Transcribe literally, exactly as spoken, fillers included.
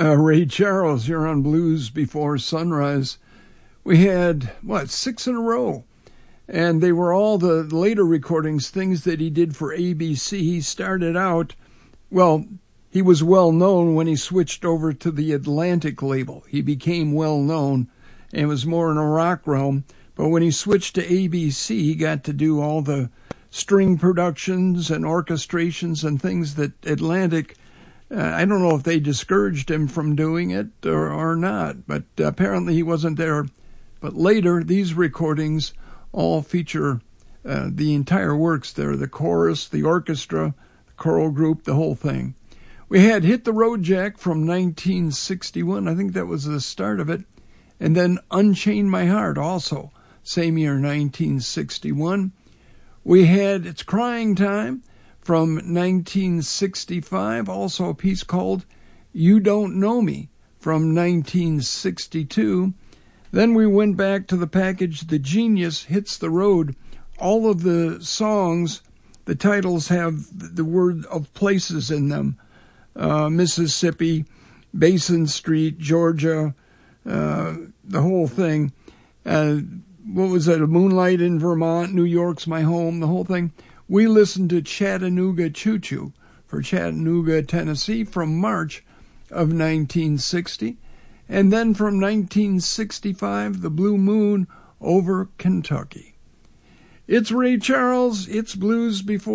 Uh, Ray Charles here on Blues Before Sunrise. We had, what, six in a row. And they were all the later recordings, things that he did for A B C. He started out, well, he was well known when he switched over to the Atlantic label. He became well known and was more in a rock realm. But when he switched to A B C, he got to do all the string productions and orchestrations and things that Atlantic, uh, I don't know if they discouraged him from doing it or, or not, but apparently he wasn't there. But later, these recordings all feature uh, the entire works there, the chorus, the orchestra, the choral group, the whole thing. We had Hit the Road Jack from nineteen sixty-one. I think that was the start of it. And then Unchain My Heart also, same year, nineteen sixty-one. We had It's Crying Time from nineteen sixty-five, also a piece called You Don't Know Me from nineteen sixty-two. Then we went back to the package The Genius Hits the Road. All of the songs, the titles have the word of places in them. Uh, Mississippi, Basin Street, Georgia, uh, the whole thing. Uh, what was it? Moonlight in Vermont, New York's My Home, the whole thing. We listened to Chattanooga Choo Choo for Chattanooga, Tennessee from March of nineteen sixty. And then from nineteen sixty-five, The Blue Moon over Kentucky. It's Ray Charles. It's Blues Before